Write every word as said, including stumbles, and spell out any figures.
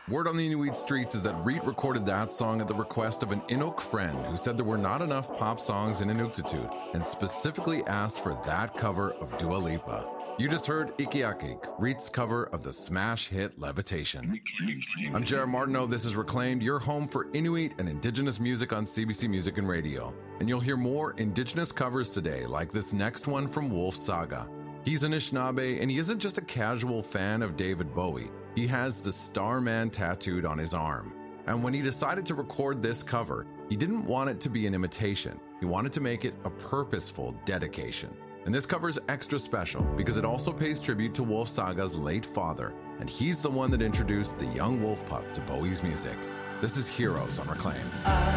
Word on the Inuit streets is that Reet recorded that song at the request of an Inuk friend who said there were not enough pop songs in Inuktitut and specifically asked for that cover of Dua Lipa. You just heard Ikiakik, Reet's cover of the smash hit Levitation. I'm Jared Martineau. This is Reclaimed, your home for Inuit and Indigenous music on C B C Music and Radio. And you'll hear more Indigenous covers today, like this next one from Wolf Saga. He's an Anishinaabe, and he isn't just a casual fan of David Bowie. He has the Starman tattooed on his arm. And when he decided to record this cover, he didn't want it to be an imitation. He wanted to make it a purposeful dedication. And this cover is extra special because it also pays tribute to Wolf Saga's late father, and he's the one that introduced the young wolf pup to Bowie's music. This is Heroes on Reclaim.